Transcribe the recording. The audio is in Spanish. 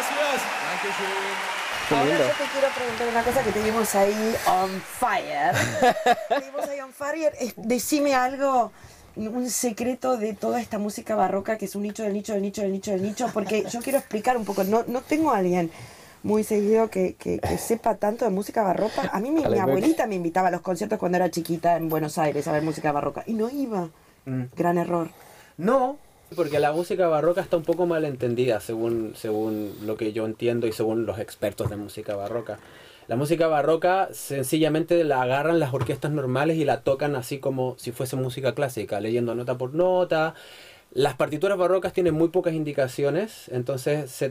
Gracias. Qué Ahora lindo. yo te quiero preguntar una cosa que te vimos ahí on fire. Te vimos ahí on fire. Decime algo, un secreto de toda esta música barroca que es un nicho del nicho del nicho del nicho del nicho, porque yo quiero explicar un poco. No tengo a alguien muy seguido que sepa tanto de música barroca. A mí mi Alan Beck. abuelita me invitaba a los conciertos cuando era chiquita en Buenos Aires a ver música barroca y no iba. Gran error. No, porque la música barroca está un poco mal entendida, según lo que yo entiendo y según los expertos de música barroca. La música barroca sencillamente la agarran las orquestas normales y la tocan así como si fuese música clásica, leyendo nota por nota. Las partituras barrocas tienen muy pocas indicaciones, entonces se